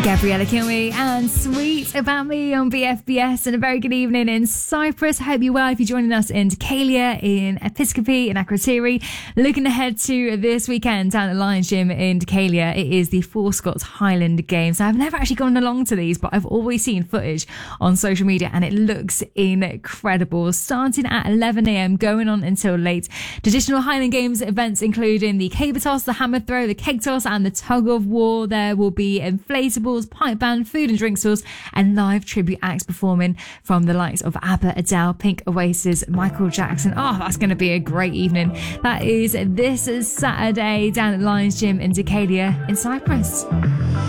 Gabriella Kilme and Sweet About Me on BFBS, and a very good evening in Cyprus. I hope you're well if you're joining us in Decalia, in Episcopi, in Akrotiri. Looking ahead to this weekend down at Lions Gym in Decalia, it is the Four Scots Highland Games. I've never actually gone along to these, but I've always seen footage on social media and it looks incredible. Starting at 11 a.m, going on until late. Traditional Highland Games events including the caber toss, the hammer throw, the keg toss and the tug of war. There will be inflatables, pipe band, food and drink stalls, and live tribute acts performing from the likes of ABBA, Adele, Pink, Oasis, Michael Jackson. Oh, that's going to be a great evening. That is this Saturday down at Lions Gym in Decalia in Cyprus.